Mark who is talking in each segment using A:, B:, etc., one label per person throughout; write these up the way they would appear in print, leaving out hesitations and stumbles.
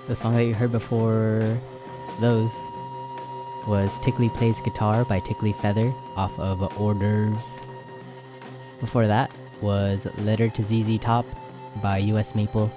A: The song that you heard before those was Tickly Plays Guitar by Tickly Feather off of Hors d'oeuvres. Before that was Letter to ZZ Top by US Maple.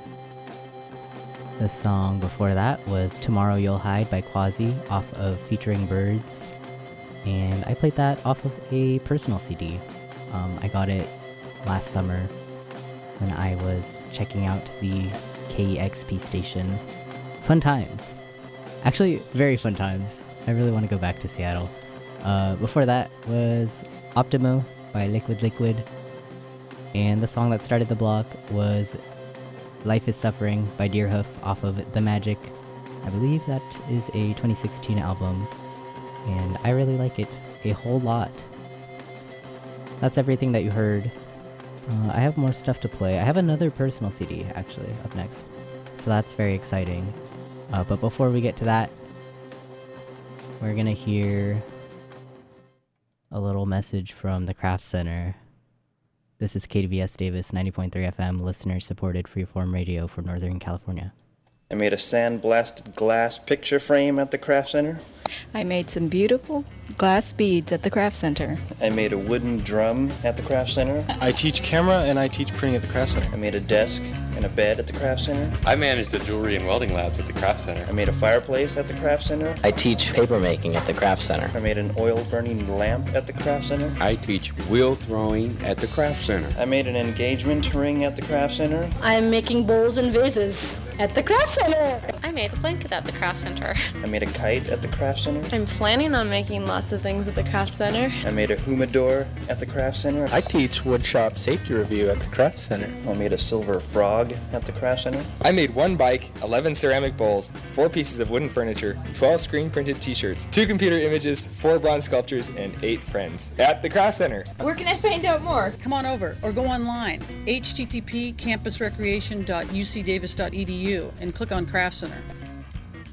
A: The song before that was Tomorrow You'll Hide by Quasi off of Featuring Birds. And I played that off of a personal CD. I got it last summer when I was checking out the KEXP station. Fun times. Actually, very fun times. I really want to go back to Seattle. Before that was Optimo by Liquid Liquid. And the song that started the block was Life is Suffering by Deerhoof off of The Magic. I believe that is a 2016 album, and I really like it a whole lot. That's everything that you heard. I have more stuff to play. I have another personal CD, actually, up next. So that's very exciting. But before we get to that, we're gonna hear a little message from the Craft Center. This is KDVS Davis 90.3 FM, listener-supported freeform radio for Northern California.
B: I made a sandblasted glass picture frame at the Craft Center.
C: I made some beautiful glass beads at the Craft Center.
B: I made a wooden drum at the Craft Center.
D: I teach camera and I teach printing at the Craft Center.
B: I made a desk and a bed at the Craft Center.
E: I manage the jewelry and welding labs at the Craft Center.
B: I made a fireplace at the Craft Center.
F: I teach paper making at the Craft Center.
B: I made an oil-burning lamp at the Craft Center.
G: I teach wheel throwing at the Craft Center.
B: I made an engagement ring at the Craft Center.
H: I'm making bowls and vases at the Craft Center.
I: I made a blanket at the Craft Center.
B: I made a kite at the Craft Center.
J: I'm planning on making lots of things at the Craft Center.
B: I made a humidor at the Craft Center.
D: I teach woodshop safety review at the Craft Center.
B: I made a silver frog at the Craft Center.
E: I made 1 bike, 11 ceramic bowls, 4 pieces of wooden furniture, 12 screen-printed t-shirts, 2 computer images, 4 bronze sculptures, and 8 friends. At the Craft Center.
J: Where can I find out more?
K: Come on over or go online, http://campusrecreation.ucdavis.edu and click on Craft Center.